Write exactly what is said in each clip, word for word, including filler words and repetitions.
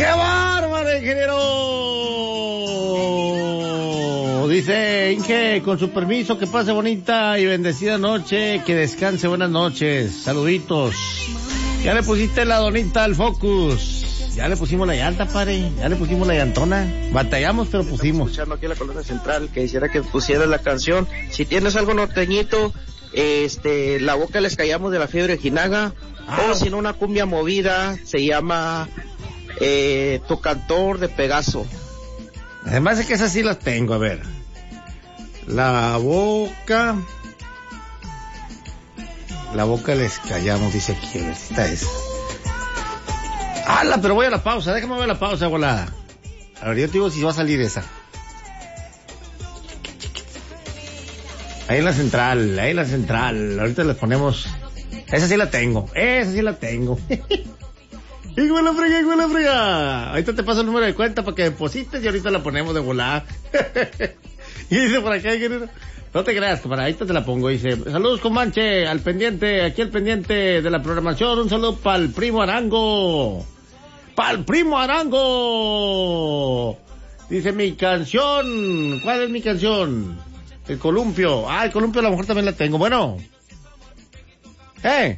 ¡Qué bárbaro, ingeniero! Dice Inge, con su permiso, que pase bonita y bendecida noche, que descanse, buenas noches, saluditos. Ya le pusiste la donita al Focus. Ya le pusimos la llanta, padre. Ya le pusimos la llantona. Batallamos, pero pusimos. Estamos escuchando aquí en la Colonia Central, que quisiera que pusiera la canción. Si tienes algo norteñito, este, La Boca Les Callamos de la Fiebre Ojinaga, ah. o si no, una cumbia movida, se llama eh, Tu Cantor de Pegaso. Además es que esas sí las tengo, a ver. La Boca... La Boca Les Callamos, dice aquí, a ver si está esa. ¡Hala! Pero voy a la pausa, déjame ver la pausa, volada. A ver, yo te digo si va a salir esa. Ahí en la central, ahí en la central. Ahorita les ponemos... Esa sí la tengo, esa sí la tengo. ¡Hijo de la frega, hijo de la frega! Ahorita te paso el número de cuenta para que deposites y ahorita la ponemos de volada. Y dice por acá, querido... No te creas, para ahorita te la pongo. Dice, saludos Comanche, al pendiente, aquí al pendiente de la programación. Un saludo para el primo Arango. ¡Para el primo Arango! Dice, mi canción. ¿Cuál es mi canción? El columpio. Ah, el columpio a lo mejor también la tengo. Bueno. ¿Eh?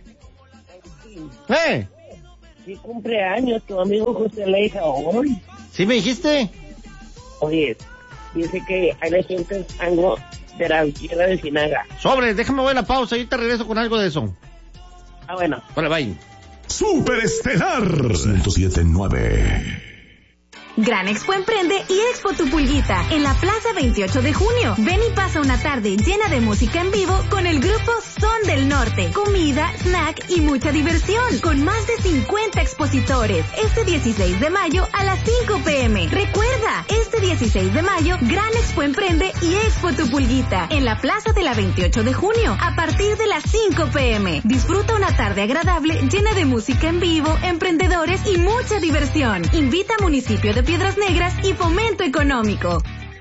¿Eh? Sí, cumpleaños tu amigo José Leija hoy. ¿Sí me dijiste? Oye, dice que hay le sientes algo de la tierra de Sinaga. Sobre, déjame ver la pausa y te regreso con algo de eso. Ah, bueno. Vale, bye. Superestelar ciento siete punto nueve. Gran Expo Emprende y Expo Tu Pulguita en la Plaza veintiocho de junio. Ven y pasa una tarde llena de música en vivo con el grupo Son del Norte. Comida, snack y mucha diversión con más de cincuenta expositores. Este dieciséis de mayo a las cinco pm. Recuerda, este dieciséis de mayo, Gran Expo Emprende y Expo Tu Pulguita en la Plaza de la veintiocho de junio a partir de las cinco pm. Disfruta una tarde agradable llena de música en vivo, emprendedores y mucha diversión. Invita a Municipio de Piedras Negras y Fomento Económico.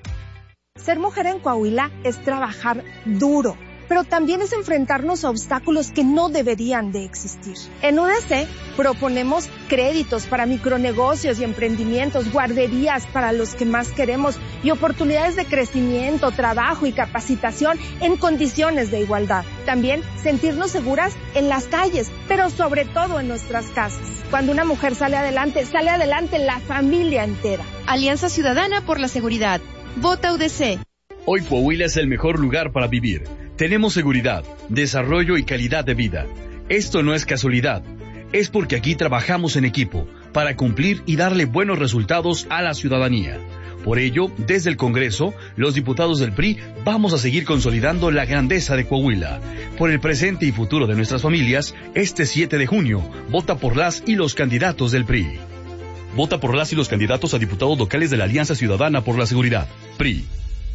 Ser mujer en Coahuila es trabajar duro, pero también es enfrentarnos a obstáculos que no deberían de existir. En U D C proponemos créditos para micronegocios y emprendimientos, guarderías para los que más queremos y oportunidades de crecimiento, trabajo y capacitación en condiciones de igualdad. También sentirnos seguras en las calles, pero sobre todo en nuestras casas. Cuando una mujer sale adelante, sale adelante la familia entera. Alianza Ciudadana por la Seguridad. Vota U D C. Hoy Coahuila es el mejor lugar para vivir. Tenemos seguridad, desarrollo y calidad de vida. Esto no es casualidad. Es porque aquí trabajamos en equipo para cumplir y darle buenos resultados a la ciudadanía. Por ello, desde el Congreso, los diputados del P R I vamos a seguir consolidando la grandeza de Coahuila. Por el presente y futuro de nuestras familias, este siete de junio, vota por las y los candidatos del P R I. Vota por las y los candidatos a diputados locales de la Alianza Ciudadana por la Seguridad, P R I.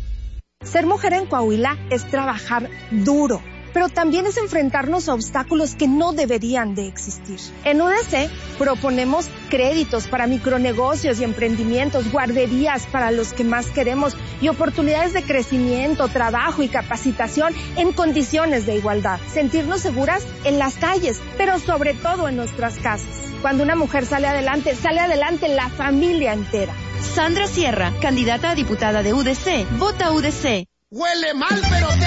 Ser mujer en Coahuila es trabajar duro, pero también es enfrentarnos a obstáculos que no deberían de existir. En U D C proponemos créditos para micronegocios y emprendimientos, guarderías para los que más queremos y oportunidades de crecimiento, trabajo y capacitación en condiciones de igualdad. Sentirnos seguras en las calles, pero sobre todo en nuestras casas. Cuando una mujer sale adelante, sale adelante la familia entera. Sandra Sierra, candidata a diputada de U D C. Vota U D C. Huele mal, pero te